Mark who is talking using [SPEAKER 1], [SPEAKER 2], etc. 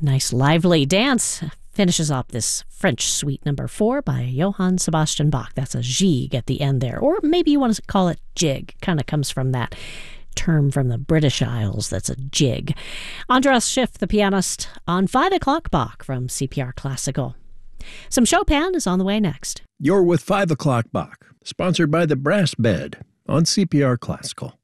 [SPEAKER 1] Nice lively dance finishes off this French Suite number 4 by Johann Sebastian Bach. That's a jig at the end there. Or maybe you want to call it jig. Kind of comes from that term from the British Isles that's a jig. Andras Schiff, the pianist, on 5 o'clock Bach from CPR Classical. Some Chopin is on the way next.
[SPEAKER 2] You're with 5 o'clock Bach, sponsored by the Brass Bed on CPR Classical.